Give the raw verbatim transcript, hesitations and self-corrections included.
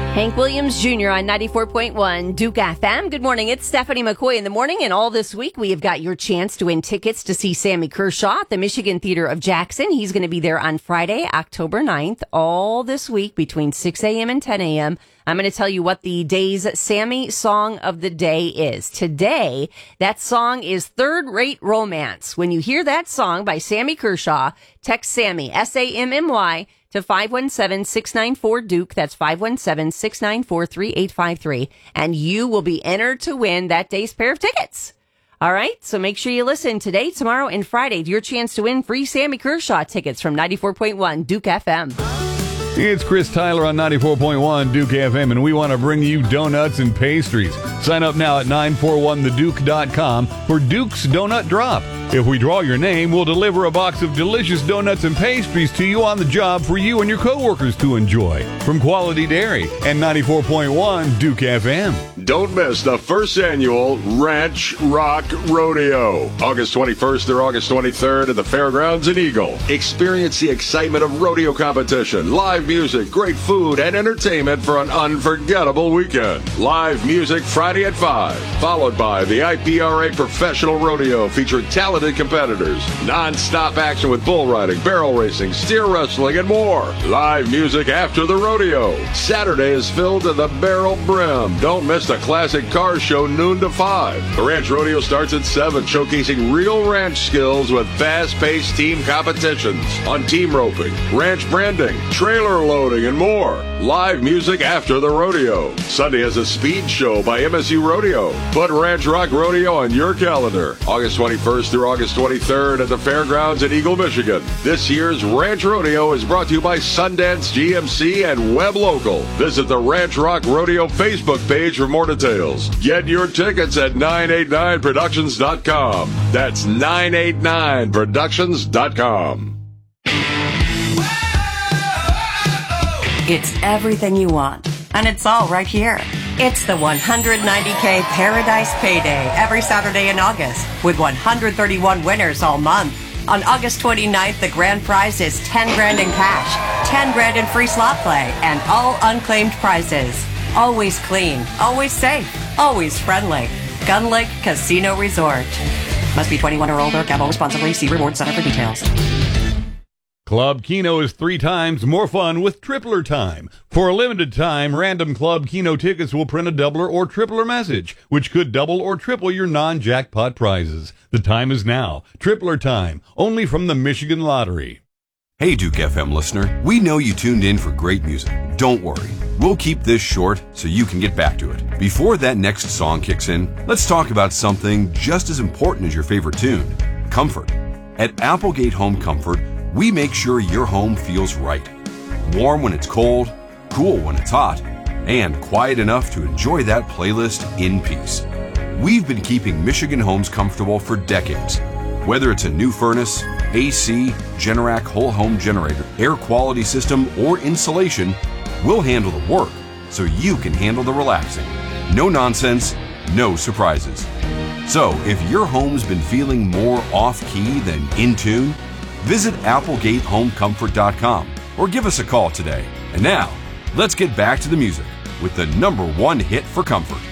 Hank Williams Junior on ninety-four point one Duke F M. Good morning. It's Stephanie McCoy in the morning, and all this week we have got your chance to win tickets to see Sammy Kershaw at the Michigan Theater of Jackson. He's going to be there on Friday, October ninth, all this week between six a.m. and ten a.m. I'm going to tell you what the day's Sammy song of the day is. Today, that song is Third Rate Romance. When you hear that song by Sammy Kershaw, text Sammy, S A M M Y, to five one seven, six nine four, Duke. That's five one seven, six nine four, three eight five three. And you will be entered to win that day's pair of tickets. All right, so make sure you listen today, tomorrow, and Friday to your chance to win free Sammy Kershaw tickets from ninety-four point one Duke F M. It's Chris Tyler on ninety-four point one Duke F M, and we want to bring you donuts and pastries. Sign up now at nine four one the duke dot com for Duke's Donut Drop. If we draw your name, we'll deliver a box of delicious donuts and pastries to you on the job for you and your coworkers to enjoy. From Quality Dairy and ninety-four point one Duke F M. Don't miss the first annual Ranch Rock Rodeo. August twenty-first through August twenty-third at the Fairgrounds in Eagle. Experience the excitement of rodeo competition, live music, great food, and entertainment for an unforgettable weekend. Live music Friday at five, followed by the I P R A Professional Rodeo featuring talented competitors, non-stop action with bull riding, barrel racing, steer wrestling, and more. Live music after the rodeo. Saturday is filled to the barrel brim. Don't miss the classic car show noon to five. The Ranch Rodeo starts at seven, showcasing real ranch skills with fast-paced team competitions on team roping, ranch branding, trailer loading, and more. Live music after the rodeo. Sunday has a speed show by M S U Rodeo. Put Ranch Rock Rodeo on your calendar. August twenty-first through August twenty-third at the Fairgrounds in Eagle, Michigan. This year's Ranch Rodeo is brought to you by Sundance G M C and Web Local. Visit the Ranch Rock Rodeo Facebook page for more details. Get your tickets at nine eight nine productions dot com. That's nine eight nine productions dot com. It's everything you want, and it's all right here. It's the one hundred ninety K Paradise Payday every Saturday in August, with one hundred thirty-one winners all month. On August twenty-ninth, the grand prize is ten grand in cash, ten grand in free slot play, and all unclaimed prizes. Always clean, always safe, always friendly. Gun Lake Casino Resort. Must be twenty-one or older. Gamble responsibly. See Reward Center for details. Club Keno is three times more fun with Tripler Time. For a limited time, random Club Keno tickets will print a doubler or tripler message, which could double or triple your non-jackpot prizes. The time is now. Tripler Time, only from the Michigan Lottery. Hey, Duke F M listener, we know you tuned in for great music. Don't worry. We'll keep this short so you can get back to it. Before that next song kicks in, let's talk about something just as important as your favorite tune, comfort. At Applegate Home Comfort, we make sure your home feels right. Warm when it's cold, cool when it's hot, and quiet enough to enjoy that playlist in peace. We've been keeping Michigan homes comfortable for decades. Whether it's a new furnace, A C, Generac whole home generator, air quality system, or insulation, we'll handle the work so you can handle the relaxing. No nonsense, no surprises. So if your home's been feeling more off-key than in tune, visit applegate home comfort dot com or give us a call today. And now, let's get back to the music with the number one hit for comfort.